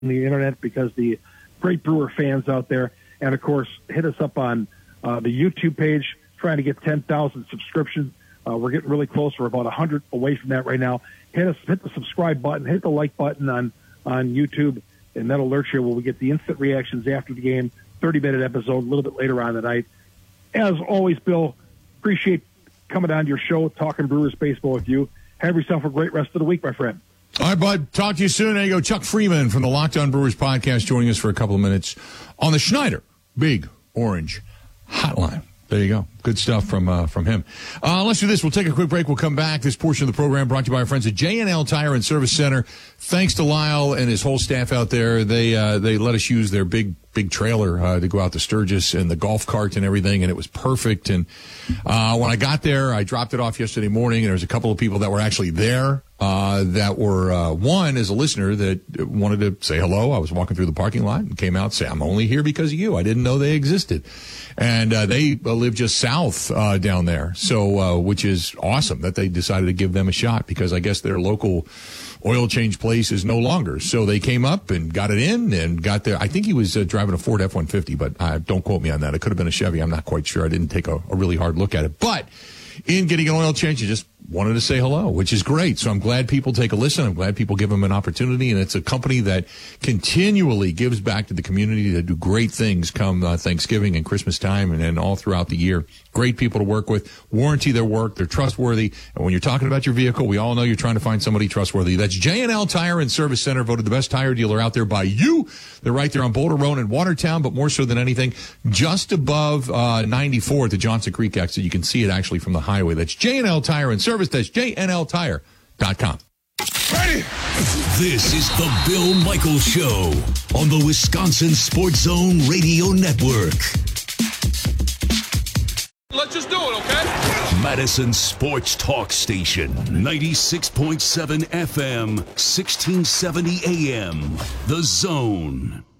the internet because the great Brewer fans out there. And, of course, hit us up on the YouTube page, trying to get 10,000 subscriptions. We're getting really close. We're about 100 away from that right now. Hit the subscribe button, hit the like button on YouTube, and that'll alert you when we get the instant reactions after the game, 30-minute episode, a little bit later on tonight. As always, Bill, appreciate coming on your show, talking Brewers baseball with you. Have yourself a great rest of the week, my friend. All right, bud. Talk to you soon. There you go. Chuck Freeman from the Locked On Brewers podcast joining us for a couple of minutes on the Schneider Big Orange Hotline. There you go. Good stuff from him. Let's do this. We'll take a quick break. We'll come back. This portion of the program brought to you by our friends at J&L Tire and Service Center. Thanks to Lyle and his whole staff out there. They let us use their big trailer to go out to Sturgis and the golf cart and everything, and it was perfect. And when I got there, I dropped it off yesterday morning, and there was a couple of people that were actually there that were, one is a listener that wanted to say hello. I was walking through the parking lot and came out and said, I'm only here because of you. I didn't know they existed. And they live just south down there, so which is awesome that they decided to give them a shot because I guess their local oil change place is no longer. So they came up and got it in and got there. I think he was driving a Ford F-150, but don't quote me on that. It could have been a Chevy. I'm not quite sure. I didn't take a really hard look at it. But in getting an oil change, you just wanted to say hello, which is great. So I'm glad people take a listen. I'm glad people give them an opportunity. And it's a company that continually gives back to the community to do great things come Thanksgiving and Christmas time and all throughout the year. Great people to work with, warranty their work. They're trustworthy. And when you're talking about your vehicle, we all know you're trying to find somebody trustworthy. That's J&L Tire and Service Center, voted the best tire dealer out there by you. They're right there on Boulder Road in Watertown, but more so than anything, just above 94 at the Johnson Creek exit. You can see it actually from the highway. That's J&L Tire and Service. That's JNLTire.com. Ready? This is the Bill Michaels Show on the Wisconsin Sports Zone Radio Network. Let's just do it, okay? Madison Sports Talk Station, 96.7 FM, 1670 AM. The Zone.